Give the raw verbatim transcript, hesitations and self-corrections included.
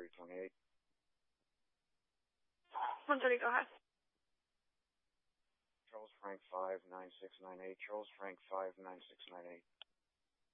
thirty twenty-eight. one thirty, go ahead. Charles Frank five nine six nine eight. Charles Frank five nine six nine eight.